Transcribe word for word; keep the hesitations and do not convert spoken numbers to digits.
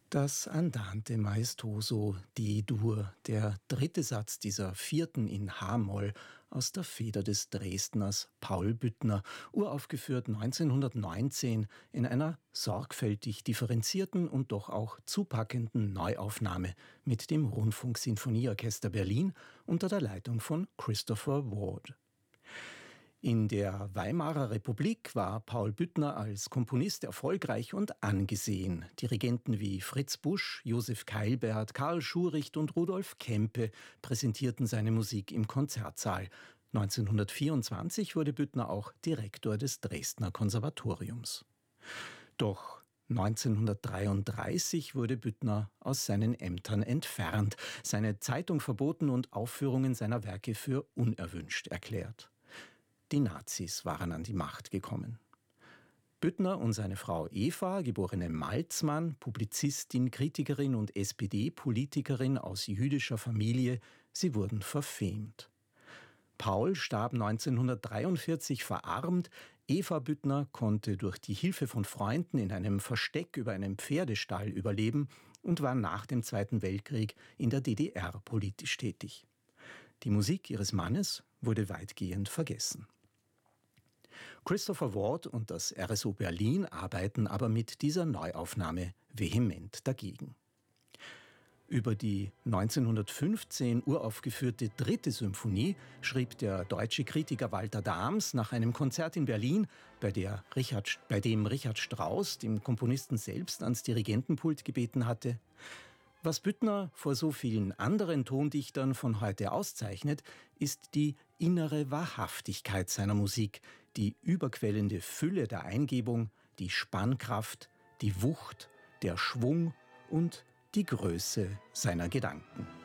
Das Andante maestoso D-Dur, der dritte Satz dieser vierten in H-Moll aus der Feder des Dresdners Paul Büttner, uraufgeführt neunzehnhundertneunzehn in einer sorgfältig differenzierten und doch auch zupackenden Neuaufnahme mit dem Rundfunksinfonieorchester Berlin unter der Leitung von Christopher Ward. In der Weimarer Republik war Paul Büttner als Komponist erfolgreich und angesehen. Dirigenten wie Fritz Busch, Josef Keilbert, Karl Schuricht und Rudolf Kempe präsentierten seine Musik im Konzertsaal. neunzehnhundertvierundzwanzig wurde Büttner auch Direktor des Dresdner Konservatoriums. Doch neunzehnhundertdreiunddreißig wurde Büttner aus seinen Ämtern entfernt, seine Zeitung verboten und Aufführungen seiner Werke für unerwünscht erklärt. Die Nazis waren an die Macht gekommen. Büttner und seine Frau Eva, geborene Malzmann, Publizistin, Kritikerin und S P D-Politikerin aus jüdischer Familie, sie wurden verfemt. Paul starb neunzehnhundertdreiundvierzig verarmt, Eva Büttner konnte durch die Hilfe von Freunden in einem Versteck über einem Pferdestall überleben und war nach dem Zweiten Weltkrieg in der D D R politisch tätig. Die Musik ihres Mannes wurde weitgehend vergessen. Christopher Ward und das R S O Berlin arbeiten aber mit dieser Neuaufnahme vehement dagegen. Über die neunzehnhundertfünfzehn uraufgeführte dritte Symphonie schrieb der deutsche Kritiker Walter Dahms nach einem Konzert in Berlin, bei, der Richard, bei dem Richard Strauss dem Komponisten selbst ans Dirigentenpult gebeten hatte: Was Büttner vor so vielen anderen Tondichtern von heute auszeichnet, ist die innere Wahrhaftigkeit seiner Musik, die überquellende Fülle der Eingebung, die Spannkraft, die Wucht, der Schwung und die Größe seiner Gedanken.